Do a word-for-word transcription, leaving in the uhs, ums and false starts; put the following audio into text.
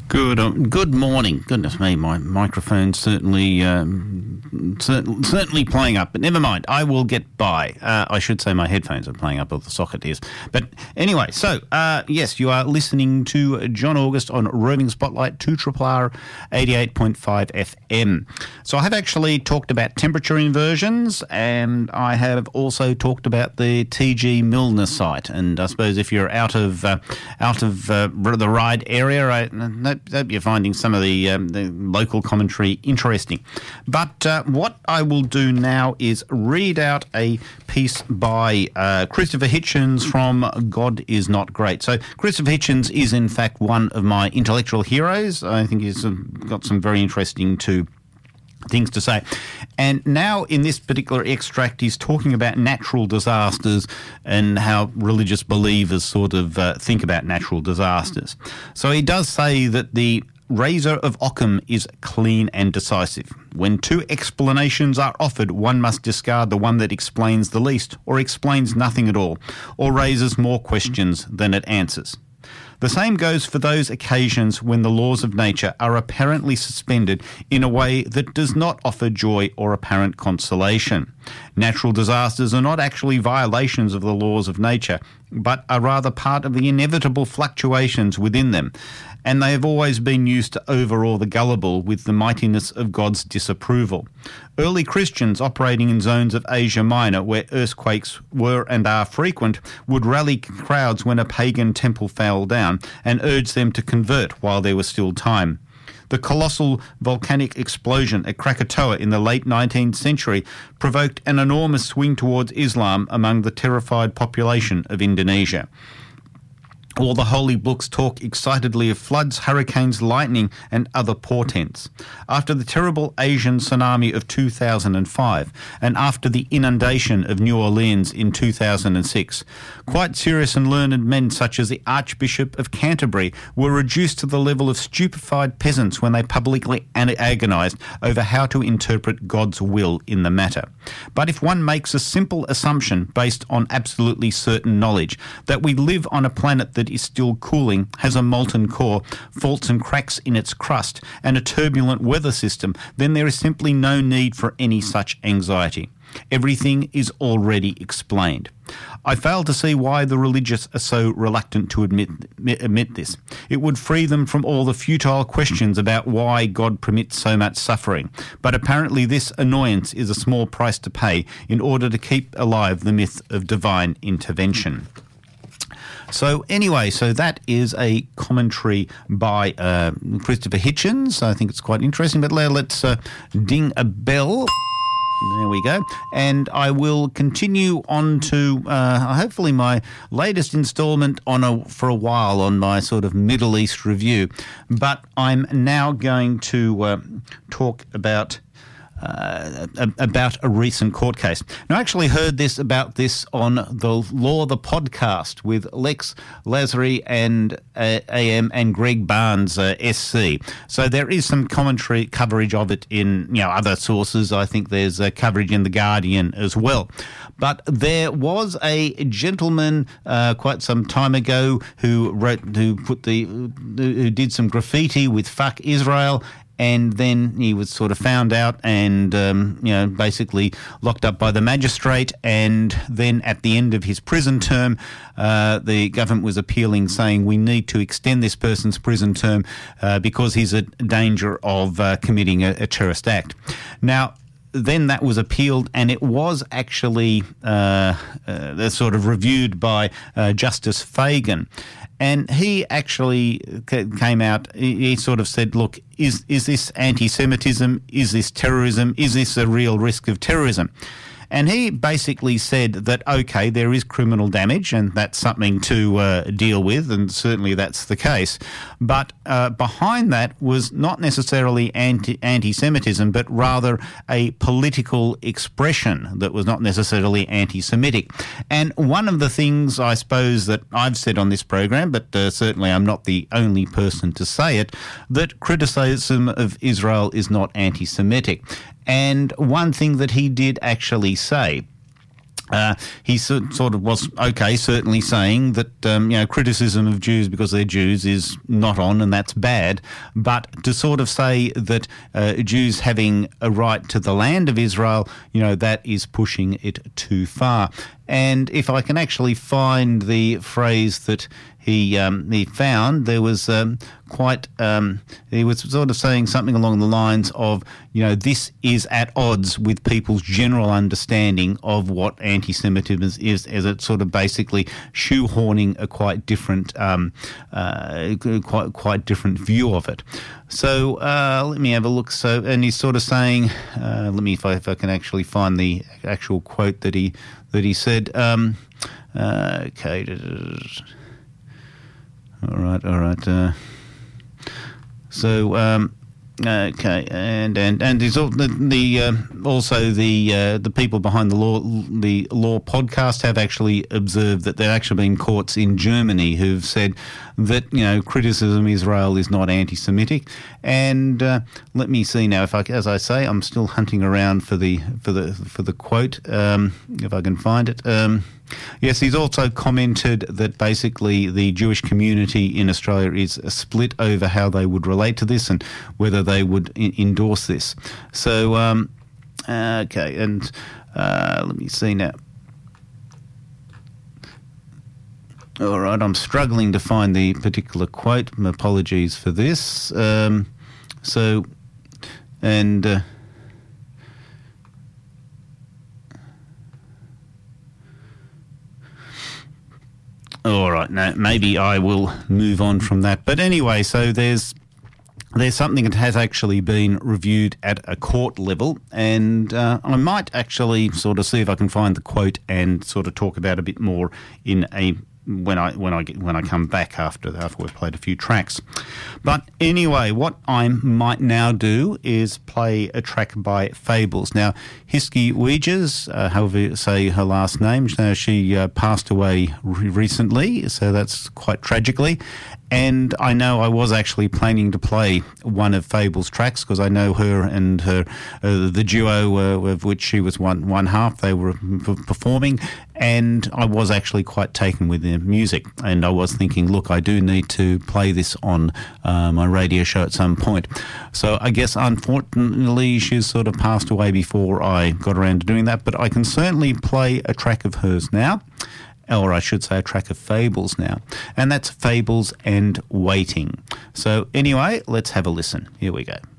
Good um, good morning. Goodness me, my microphone's certainly um, cer- certainly playing up, but never mind. I will get by. Uh, I should say my headphones are playing up, or the socket is. But anyway, so uh, yes, you are listening to John August on Roving Spotlight, two R R R eighty-eight point five F M. So I have actually talked about temperature inversions, and I have also talked about the T G Milner site. And I suppose if you're out of uh, out of uh, the Ryde area, I hope you're finding some of the, um, the local commentary interesting. But uh, what I will do now is read out a piece by uh, Christopher Hitchens from God Is Not Great. So Christopher Hitchens is in fact one of my intellectual heroes. I think he's got some very interesting to things to say. And now in this particular extract, he's talking about natural disasters and how religious believers sort of uh, think about natural disasters. So he does say that the razor of Occam is clean and decisive. When two explanations are offered, one must discard the one that explains the least, or explains nothing at all, or raises more questions than it answers. The same goes for those occasions when the laws of nature are apparently suspended in a way that does not offer joy or apparent consolation. Natural disasters are not actually violations of the laws of nature, but are rather part of the inevitable fluctuations within them, and they have always been used to overawe the gullible with the mightiness of God's disapproval. Early Christians operating in zones of Asia Minor, where earthquakes were and are frequent, would rally crowds when a pagan temple fell down and urge them to convert while there was still time. The colossal volcanic explosion at Krakatoa in the late nineteenth century provoked an enormous swing towards Islam among the terrified population of Indonesia. All the holy books talk excitedly of floods, hurricanes, lightning, and other portents. After the terrible Asian tsunami of two thousand five, and after the inundation of New Orleans in two thousand six, quite serious and learned men such as the Archbishop of Canterbury were reduced to the level of stupefied peasants when they publicly agonised over how to interpret God's will in the matter. But if one makes a simple assumption based on absolutely certain knowledge that we live on a planet that is still cooling, has a molten core, faults and cracks in its crust, and a turbulent weather system, then there is simply no need for any such anxiety. Everything is already explained. I fail to see why the religious are so reluctant to admit, admit this. It would free them from all the futile questions about why God permits so much suffering. But apparently this annoyance is a small price to pay in order to keep alive the myth of divine intervention. So anyway, so that is a commentary by uh, Christopher Hitchens. I think it's quite interesting, but let's uh, ding a bell. There we go. And I will continue on to uh, hopefully my latest instalment on a, for a while on my sort of Middle East review. But I'm now going to uh, talk about Uh, about a recent court case. Now, I actually heard this about this on the Law the podcast with Lex Lasry and uh, A M and Greg Barnes, uh, S C. So there is some commentary coverage of it in, you know, other sources. I think there's uh, coverage in The Guardian as well. But there was a gentleman uh, quite some time ago who wrote, who put the, who did some graffiti with "Fuck Israel." And then he was sort of found out and, um, you know, basically locked up by the magistrate. And then at the end of his prison term, uh, the government was appealing, saying we need to extend this person's prison term uh, because he's a danger of uh, committing a, a terrorist act. Now, then that was appealed, and it was actually uh, uh, sort of reviewed by uh, Justice Fagan. And he actually came out, he sort of said, look, is is this anti-Semitism? Is this terrorism? Is this a real risk of terrorism? And he basically said that, okay, there is criminal damage and that's something to uh, deal with, and certainly that's the case. But uh, behind that was not necessarily anti- anti-Semitism, but rather a political expression that was not necessarily anti-Semitic. And one of the things, I suppose, that I've said on this program, but uh, certainly I'm not the only person to say it, that criticism of Israel is not anti-Semitic. And one thing that he did actually say Uh, he so, sort of was okay, certainly saying that um, you know criticism of Jews because they're Jews is not on, and that's bad. But to sort of say that uh, Jews having a right to the land of Israel, you know, that is pushing it too far. And if I can actually find the phrase that he um, he found, there was um, quite um, he was sort of saying something along the lines of, you know, this is at odds with people's general understanding of what anti-Semitism is, is as it's sort of basically shoehorning a quite different um, uh, quite quite different view of it. So uh, let me have a look. So and he's sort of saying, uh, let me if I, if I can actually find the actual quote that he that he said. Um, uh, okay. All right, all right. Uh, so, um, okay, and and and there's all, the, the uh, also the uh, the people behind the law the law podcast have actually observed that there have actually been courts in Germany who've said that, you know, criticism of Israel is not anti-Semitic. And uh, let me see now if I, as I say, I'm still hunting around for the for the for the quote, um, if I can find it. Um, Yes, he's also commented that basically the Jewish community in Australia is split over how they would relate to this and whether they would I- endorse this. So, um, uh, okay, and uh, let me see now. All right, I'm struggling to find the particular quote. My apologies for this. Um, so, and... Uh, All right, now maybe I will move on from that. But anyway, so there's there's something that has actually been reviewed at a court level, and uh, I might actually sort of see if I can find the quote and sort of talk about it a bit more in a when I when I get, when I come back after after we've played a few tracks. But anyway, what I might now do is play a track by Fables. Now, Hiski Weegers, uh, however you say her last name, now she uh, passed away re- recently, so that's quite tragically. And I know I was actually planning to play one of Fable's tracks because I know her and her uh, the duo uh, of which she was one one half. They were p- performing, and I was actually quite taken with their music. And I was thinking, look, I do need to play this on uh, my radio show at some point. So I guess unfortunately she's sort of passed away before I got around to doing that. But I can certainly play a track of hers now. Or I should say a track of Fables now. And that's Fables and Waiting. So anyway, let's have a listen. Here we go.